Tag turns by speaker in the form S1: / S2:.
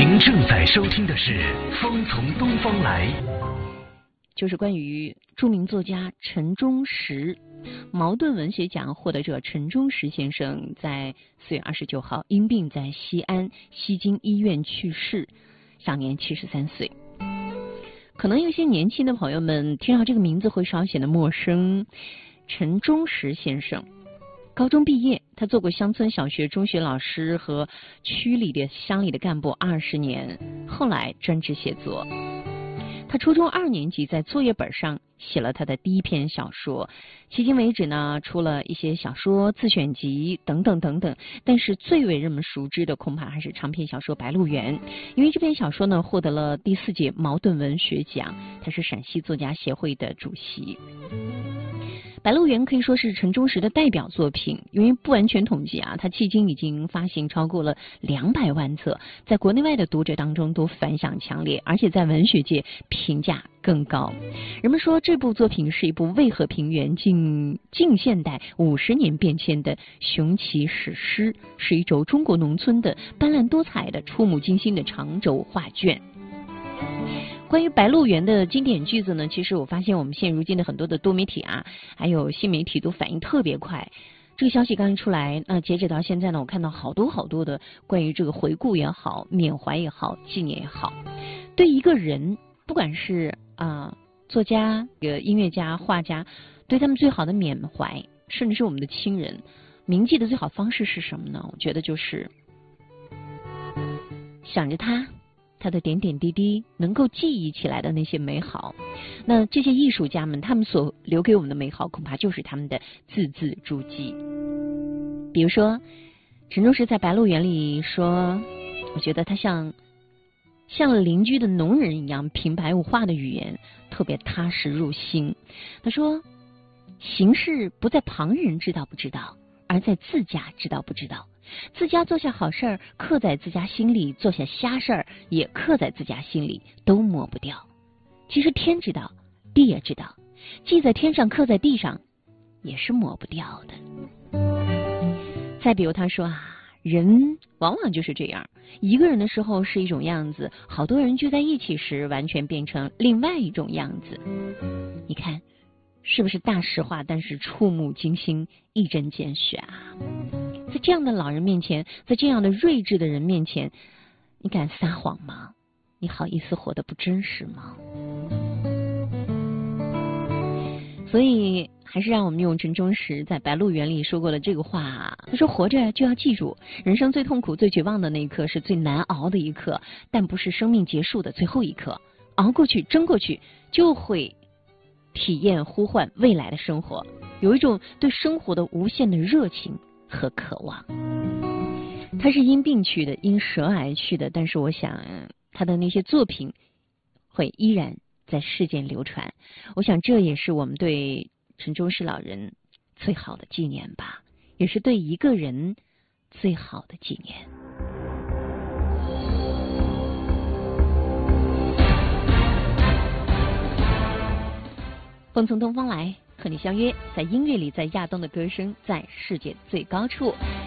S1: 您正在收听的是《风从东方来》，
S2: 就是关于著名作家陈忠实，茅盾文学奖获得者陈忠实先生在4月29号因病在西安西京医院去世，享年73岁。可能有些年轻的朋友们听到这个名字会稍显得陌生。陈忠实先生高中毕业，他做过乡村小学、中学老师和区里的乡里的干部20年，后来专职写作。他初中2年级在作业本上写了他的第一篇小说，迄今为止呢，出了一些小说自选集等等等等，但是最为人们熟知的恐怕还是长篇小说《白鹿原》，因为这篇小说呢获得了第4届茅盾文学奖，他是陕西作家协会的主席。《白鹿原》可以说是陈忠实的代表作品，因为不完全统计啊，它迄今已经发行超过了200万册，在国内外的读者当中都反响强烈，而且在文学界评价更高。人们说这部作品是一部渭河平原近现代50年变迁的雄奇史诗，是一轴中国农村的斑斓多彩的触目惊心的长轴画卷。关于《白鹿原》的经典句子呢，其实我发现我们现如今的很多的多媒体啊，还有新媒体都反应特别快。这个消息刚一出来，那截止到现在呢，我看到好多的关于这个回顾也好、缅怀也好、纪念也好，对一个人，不管是作家、音乐家、画家，对他们最好的缅怀，甚至是我们的亲人，铭记的最好方式是什么呢？我觉得就是想着他的点点滴滴能够记忆起来的那些美好，那这些艺术家们他们所留给我们的美好，恐怕就是他们的字字珠玑。比如说陈忠实在《白鹿原》里说，我觉得他像邻居的农人一样平白无话的语言，特别踏实入心。他说，行事不在旁人知道不知道，而在自家知道不知道。自家做下好事儿，刻在自家心里；做下瞎事儿，也刻在自家心里，都抹不掉。其实天知道，地也知道，记在天上，刻在地上，也是抹不掉的。再比如他说人往往就是这样，一个人的时候是一种样子，好多人聚在一起时，完全变成另外一种样子。你看，是不是大实话，但是触目惊心，一针见血啊？在这样的老人面前，在这样的睿智的人面前，你敢撒谎吗？你好意思活得不真实吗？所以还是让我们用陈忠实在《白鹿原》里说过的这个话，他说，活着就要记住，人生最痛苦最绝望的那一刻是最难熬的一刻，但不是生命结束的最后一刻。熬过去，争过去，就会体验呼唤未来的生活，有一种对生活的无限的热情和渴望。他是因病去的，因舌癌去的，但是我想他的那些作品会依然在世间流传。我想这也是我们对陈忠实老人最好的纪念吧，也是对一个人最好的纪念。风从东方来，和你相约，在音乐里，在亚东的歌声，在世界最高处。